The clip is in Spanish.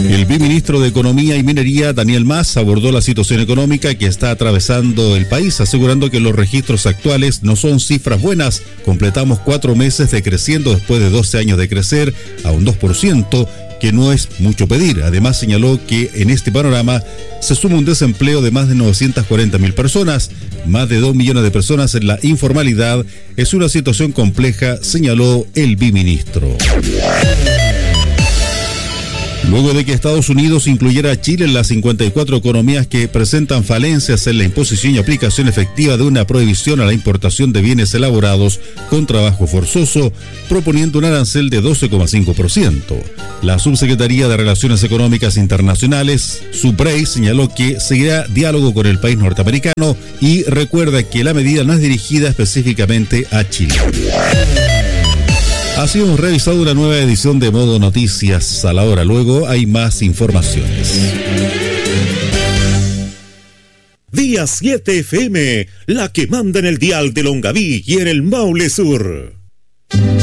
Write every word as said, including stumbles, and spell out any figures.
El viceministro de Economía y Minería, Daniel Mas, abordó la situación económica que está atravesando el país, asegurando que los registros actuales no son cifras buenas. Completamos cuatro meses decreciendo después de doce años de crecer a un dos por ciento, que no es mucho pedir. Además, señaló que en este panorama se suma un desempleo de más de novecientas cuarenta mil personas, más de dos millones de personas en la informalidad. Es una situación compleja, señaló el viceministro. Luego de que Estados Unidos incluyera a Chile en las cincuenta y cuatro economías que presentan falencias en la imposición y aplicación efectiva de una prohibición a la importación de bienes elaborados con trabajo forzoso, proponiendo un arancel de doce coma cinco por ciento. La Subsecretaría de Relaciones Económicas Internacionales, SUBREI, señaló que seguirá diálogo con el país norteamericano y recuerda que la medida no es dirigida específicamente a Chile. Así hemos revisado una nueva edición de Modo Noticias a la hora. Luego hay más informaciones. Día siete F M, la que manda en el dial de Longaví y en el Maule Sur.